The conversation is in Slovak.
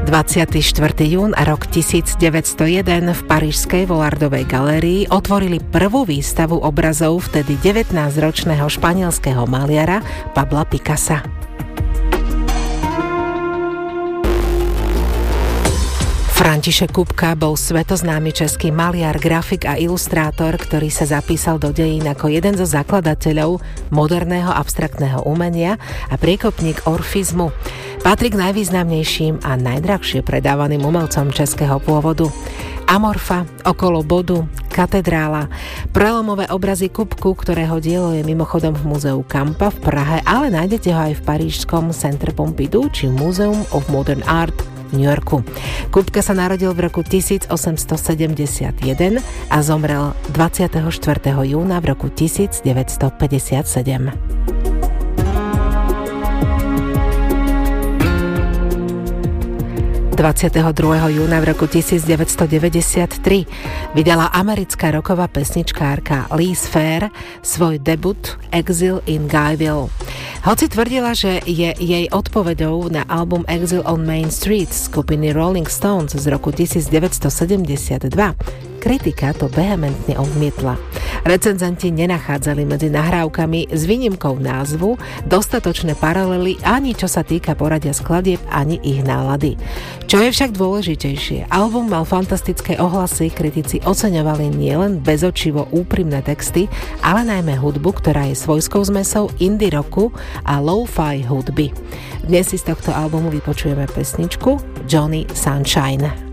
24. jún a rok 1901 v parížskej Volardovej galérii otvorili prvú výstavu obrazov vtedy 19-ročného španielského maliara Pabla Picassa. František Kupka bol svetoznámy český maliar, grafik a ilustrátor, ktorý sa zapísal do dejín ako jeden zo zakladateľov moderného abstraktného umenia a priekopník orfizmu. Patrí k najvýznamnejším a najdrahšie predávaným umelcom českého pôvodu. Amorfa, Okolo bodu, Katedrála, prelomové obrazy Kupku, ktorého dielo je mimochodom v múzeu Kampa v Prahe, ale nájdete ho aj v parížskom Centre Pompidou či Museum of Modern Art v New Yorku. Kupka sa narodil v roku 1871 a zomrel 24. júna v roku 1957. 22. júna v roku 1993 vydala americká rocková pesničkárka Liz Phair svoj debut Exile in Guyville. Hoci tvrdila, že je jej odpoveďou na album Exile on Main Street skupiny Rolling Stones z roku 1972, kritika to vehementne odmietla. Recenzenti nenachádzali medzi nahrávkami s výnimkou názvu dostatočné paralely ani čo sa týka poradia skladieb, ani ich nálady. Čo je však dôležitejšie, album mal fantastické ohlasy, kritici oceňovali nielen bezočivo úprimné texty, ale najmä hudbu, ktorá je svojskou zmesou indie rocku a lo-fi hudby. Dnes si z tohto albumu vypočujeme pesničku Johnny Sunshine.